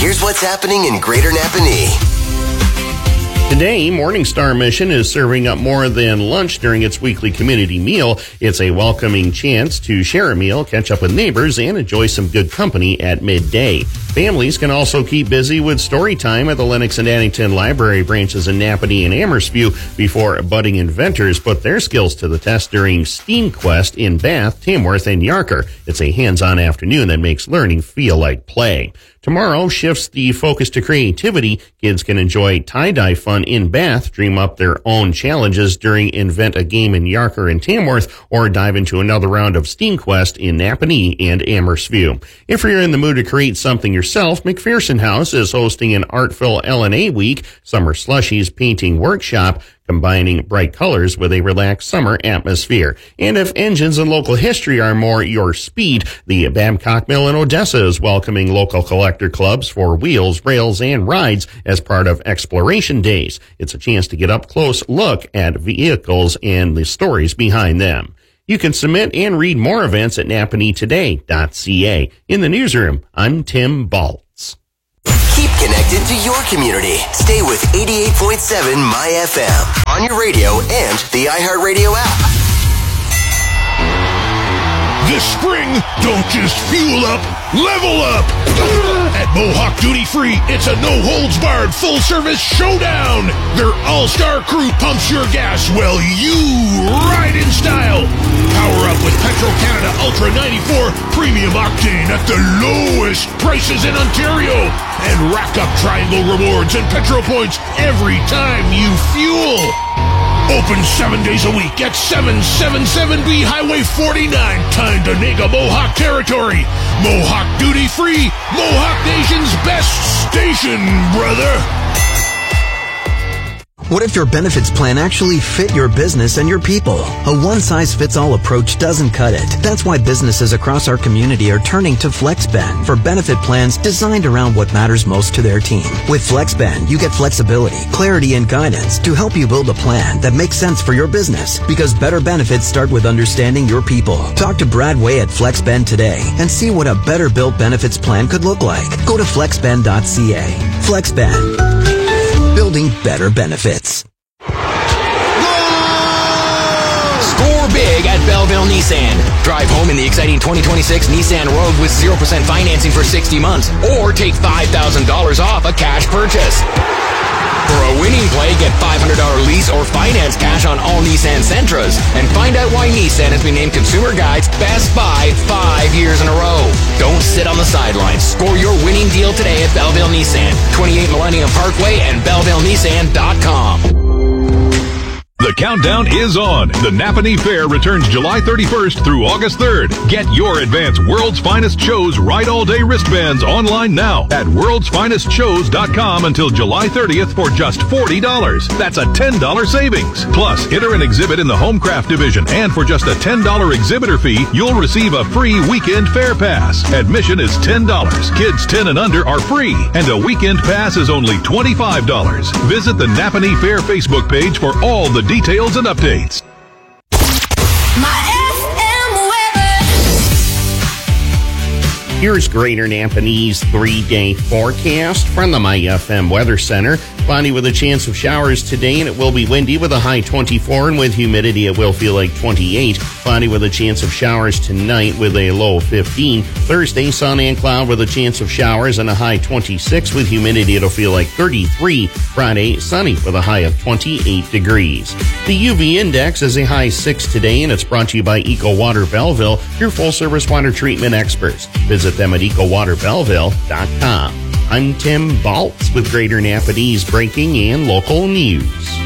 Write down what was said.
here's what's happening in Greater Napanee. Today, Morningstar Mission is serving up more than lunch during its weekly community meal. It's a welcoming chance to share a meal, catch up with neighbors, and enjoy some good company at midday. Families can also keep busy with story time at the Lennox and Addington Library branches in Napanee and Amherstview before budding inventors put their skills to the test during STEAM Quest in Bath, Tamworth, and Yarker. It's a hands-on afternoon that makes learning feel like play. Tomorrow shifts the focus to creativity. Kids can enjoy tie-dye fun in Bath, dream up their own challenges during Invent a Game in Yarker and Tamworth, or dive into another round of STEAM Quest in Napanee and Amherstview. If you're in the mood to create something yourself, McPherson House is hosting an Artful L&A Week, Summer Slushies Painting Workshop, combining bright colors with a relaxed summer atmosphere. And if engines and local history are more your speed, the Babcock Mill in Odessa is welcoming local collector clubs for wheels, rails, and rides as part of Exploration Days. It's a chance to get up close look at vehicles and the stories behind them. You can submit and read more events at napaneetoday.ca. In the newsroom, I'm Tim Baltz. Keep connected to your community. Stay with 88.7 MyFM on your radio and the iHeartRadio app. This spring, don't just fuel up, level up! At Mohawk Duty Free, it's a no-holds-barred full-service showdown! Their all-star crew pumps your gas while you ride in style! Power up with Petro-Canada Ultra 94 Premium Octane at the lowest prices in Ontario! And rack up Triangle rewards and Petro points every time you fuel! Open 7 days a week at 777B Highway 49, Tyndonega, Mohawk Territory. Mohawk Duty Free, Mohawk Nation's best station, brother. What if your benefits plan actually fit your business and your people? A one-size-fits-all approach doesn't cut it. That's why businesses across our community are turning to FlexBand for benefit plans designed around what matters most to their team. With FlexBand, you get flexibility, clarity, and guidance to help you build a plan that makes sense for your business, because better benefits start with understanding your people. Talk to Brad Way at FlexBand today and see what a better built benefits plan could look like. Go to flexband.ca. FlexBand. Building better benefits. Score big at Belleville Nissan. Drive home in the exciting 2026 Nissan Rogue with 0% financing for 60 months, or take $5,000 off a cash purchase. For a winning play, get $500 lease or finance cash on all Nissan Sentras. And find out why Nissan has been named Consumer Guide's Best Buy 5 years in a row. Don't sit on the sidelines. Score your winning deal today at Belleville Nissan, 28 Millennium Parkway and BellevilleNissan.com. The countdown is on. The Napanee Fair returns July 31st through August 3rd. Get your advanced World's Finest Shows Ride All Day wristbands online now at worldsfinestshows.com until July 30th for just $40. That's a $10 savings. Plus, enter an exhibit in the Homecraft division, and for just a $10 exhibitor fee, you'll receive a free weekend fair pass. Admission is $10. Kids 10 and under are free, and a weekend pass is only $25. Visit the Napanee Fair Facebook page for all the details and updates. Here's Greater Napanee's 3-day forecast from the MyFM Weather Center. Cloudy with a chance of showers today, and it will be windy with a high 24, and with humidity it will feel like 28. Cloudy with a chance of showers tonight with a low 15. Thursday, sun and cloud with a chance of showers and a high 26. With humidity it'll feel like 33. Friday, sunny with a high of 28 degrees. The UV index is a high 6 today, and it's brought to you by Eco Water Belleville, your full-service water treatment experts. Visit them at ecowaterbelleville.com. I'm Tim Baltz with Greater Napanee's breaking and local news.